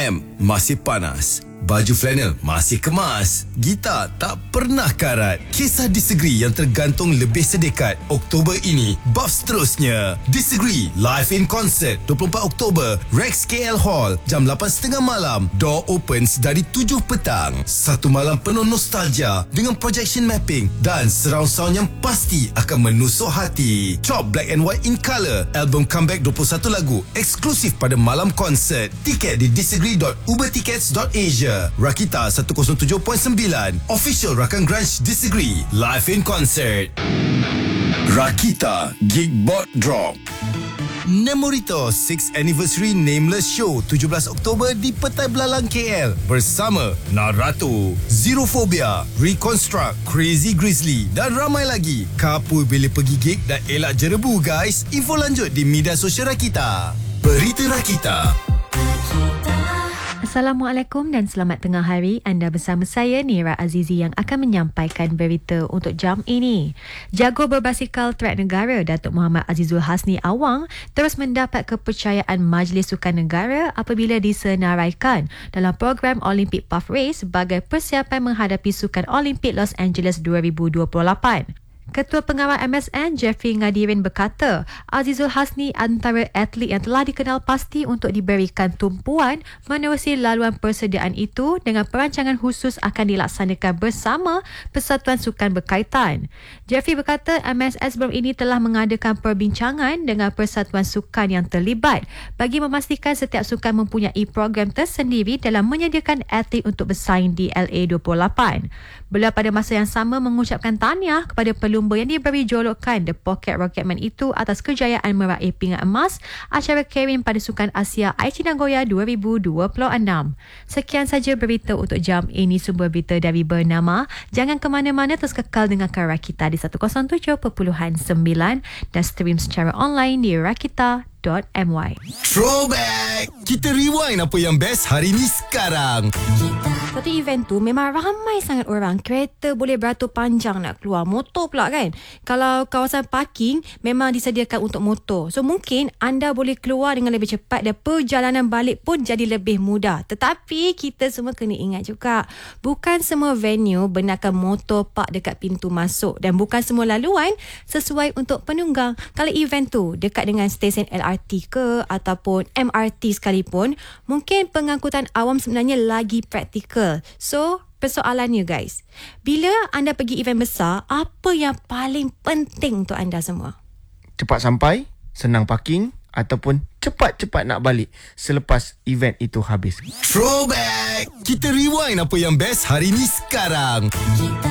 Lamp masih panas, baju flannel masih kemas, gitar tak pernah karat. Kisah Disagree yang tergantung lebih sedekat. Oktober ini, bab seterusnya. Disagree live in concert 24 Oktober, Rex KL Hall, jam 8.30 malam. Door opens dari 7 petang. Satu malam penuh nostalgia dengan projection mapping dan surround sound yang pasti akan menusuk hati. Chop Black and White in Colour, album comeback 21 lagu eksklusif pada malam konsert. Tiket di disagree.ubertickets.asia. Rakita 107.9, official Rakan Grunge Disagree, live in concert. Rakita Gig Bot Drop. Nemorito 6th Anniversary Nameless Show 17 Oktober di Petai Belalang KL bersama Naratu, Zerophobia, Reconstruct, Crazy Grizzly dan ramai lagi. Kapur bila pergi gig dan elak jerebu guys. Info lanjut di media sosial Rakita. Berita Rakita. Assalamualaikum dan selamat tengah hari. Anda bersama saya Nira Azizi yang akan menyampaikan berita untuk jam ini. Jago berbasikal trek negara Datuk Muhammad Azizul Hasni Awang terus mendapat kepercayaan Majlis Sukan Negara apabila disenaraikan dalam program Olympic Path Race sebagai persiapan menghadapi Sukan Olimpik Los Angeles 2028. Ketua Pengawal MSN Jeffrey Ngadirin berkata, Azizul Hasni antara atlet yang telah dikenal pasti untuk diberikan tumpuan menerusi laluan persediaan itu dengan perancangan khusus akan dilaksanakan bersama Persatuan Sukan berkaitan. Jeffrey berkata MSN sebelum ini telah mengadakan perbincangan dengan Persatuan Sukan yang terlibat bagi memastikan setiap sukan mempunyai program tersendiri dalam menyediakan atlet untuk bersaing di LA 28. Beliau pada masa yang sama mengucapkan tahniah kepada pelumba yang diberi jolokan The Pocket Rocketman itu atas kejayaan meraih pingat emas acara Kerin pada Sukan Asia Aichi Nagoya 2026. Sekian saja berita untuk jam ini. Sumber berita dari Bernama. Jangan ke mana-mana, terus kekal dengarkan Rakita di 107.9 dan stream secara online di rakita.my. Throwback. Kita rewind apa yang best hari ni sekarang. Satu event tu memang ramai sangat orang. Kereta boleh beratur panjang nak keluar. Motor pula kan. Kalau kawasan parking memang disediakan untuk motor. So mungkin anda boleh keluar dengan lebih cepat dan perjalanan balik pun jadi lebih mudah. Tetapi kita semua kena ingat juga, bukan semua venue benarkan motor park dekat pintu masuk dan bukan semua laluan sesuai untuk penunggang. Kalau event tu dekat dengan stesen LRT ke ataupun MRT sekalipun, mungkin pengangkutan awam sebenarnya lagi praktikal. So, persoalannya guys, bila anda pergi event besar, apa yang paling penting untuk anda semua? Cepat sampai, senang parking ataupun cepat-cepat nak balik selepas event itu habis. Throwback. Kita rewind apa yang best hari ni sekarang.